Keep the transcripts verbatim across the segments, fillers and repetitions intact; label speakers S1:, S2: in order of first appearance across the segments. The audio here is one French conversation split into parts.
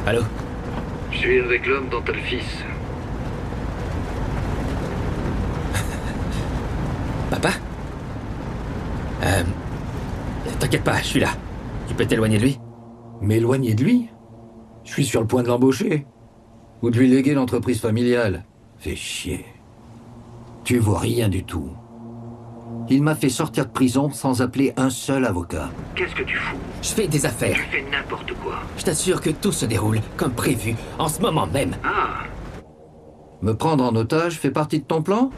S1: Allô?
S2: Je suis avec l'homme dont t'as le fils.
S1: Papa? Euh... T'inquiète pas, je suis là. Tu peux t'éloigner de lui?
S3: M'éloigner de lui? Je suis sur le point de l'embaucher. Ou de lui léguer l'entreprise familiale. Fais chier. Tu vois rien du tout. Il m'a fait sortir de prison sans appeler un seul avocat.
S2: Qu'est-ce que tu fous?
S1: Je fais des affaires.
S2: Tu fais n'importe quoi.
S1: Je t'assure que tout se déroule comme prévu, en ce moment même.
S2: Ah!
S3: Me prendre en otage fait partie de ton plan?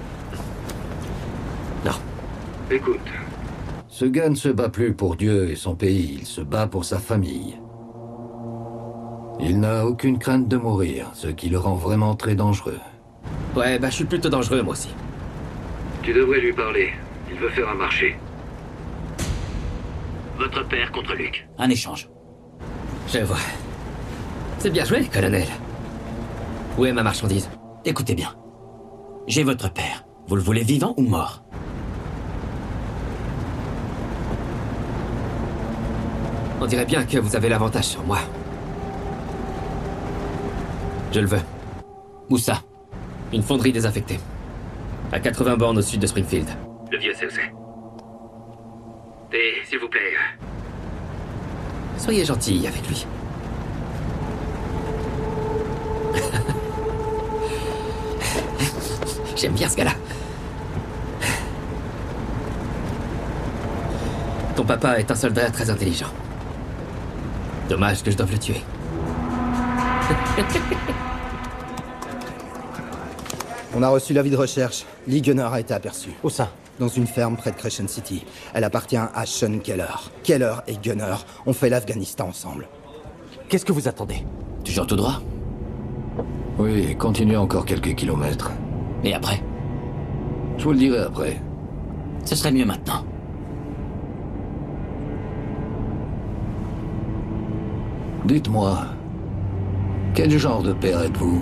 S1: Non.
S2: Écoute,
S3: Ce gars ne se bat plus pour Dieu et son pays, il se bat pour sa famille. Il n'a aucune crainte de mourir, ce qui le rend vraiment très dangereux.
S1: Ouais, bah je suis plutôt dangereux moi aussi.
S2: tu devrais lui parler. Il veut faire un marché. Votre père contre Luc.
S4: Un échange.
S1: Je vois. C'est bien joué, colonel. Où est ma marchandise?
S4: Écoutez bien. J'ai votre père. Vous le voulez vivant ou mort?
S1: On dirait bien que vous avez l'avantage sur moi. Je le veux.
S4: Où ça?
S1: Une fonderie désaffectée. À quatre-vingts bornes au sud de Springfield.
S2: Le vieux sait où c'est. Et s'il vous plaît,
S1: Soyez gentil avec lui. J'aime bien ce gars-là. Ton papa est un soldat très intelligent. Dommage que je doive le tuer.
S5: On a reçu l'avis de recherche. Lee Gunner a été aperçue.
S4: Où ça?
S5: Dans une ferme près de Crescent City. Elle appartient à Sean Keller. Keller et Gunner ont fait l'Afghanistan ensemble.
S4: Qu'est-ce que vous attendez? Toujours tout droit?
S3: Oui, continuez encore quelques kilomètres.
S4: Et après?
S3: Je vous le dirai après.
S4: Ce serait mieux maintenant.
S3: Dites-moi, quel genre de père êtes-vous?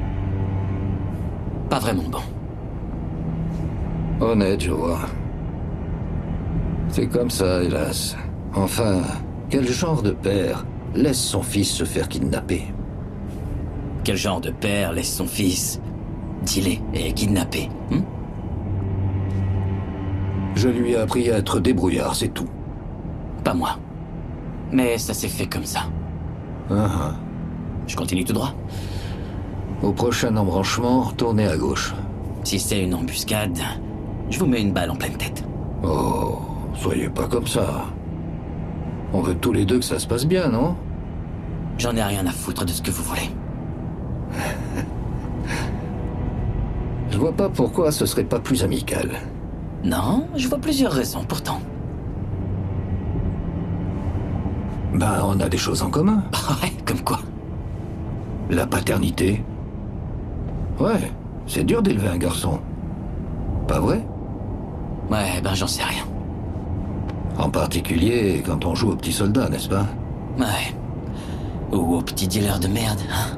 S4: Pas vraiment bon.
S3: Honnête, je vois. C'est comme ça, hélas. Enfin, quel genre de père laisse son fils se faire kidnapper?
S4: Quel genre de père laisse son fils dealer et kidnapper, hein?
S3: Je lui ai appris à être débrouillard, c'est tout.
S4: Pas moi. Mais ça s'est fait comme ça.
S3: Ah, ah.
S4: Je continue tout droit.
S3: Au prochain embranchement, tournez à gauche.
S4: Si c'est une embuscade, je vous mets une balle en pleine tête.
S3: Oh, soyez pas comme ça. On veut tous les deux que ça se passe bien, non?
S4: J'en ai rien à foutre de ce que vous voulez.
S3: Je vois pas pourquoi ce serait pas plus amical.
S4: Non, je vois plusieurs raisons pourtant.
S3: Ben, on a des choses en commun.
S4: Ouais, comme quoi?
S3: La paternité. Ouais, c'est dur d'élever un garçon. Pas vrai?
S4: Ouais, ben j'en sais rien.
S3: En particulier quand on joue aux petits soldats, n'est-ce pas?
S4: Ouais. Ou aux petits dealers de merde, hein?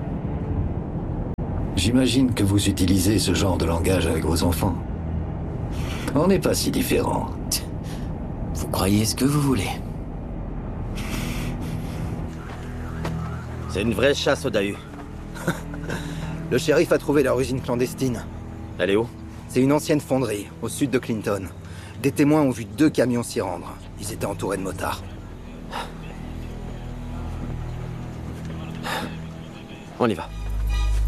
S3: J'imagine que vous utilisez ce genre de langage avec vos enfants. On n'est pas si différents.
S4: Vous croyez ce que vous voulez.
S6: C'est une vraie chasse au Dahu.
S5: Le shérif a trouvé leur usine clandestine.
S6: Elle est où?
S5: C'est une ancienne fonderie, au sud de Clinton. Des témoins ont vu deux camions s'y rendre. Ils étaient entourés de motards.
S6: On y va.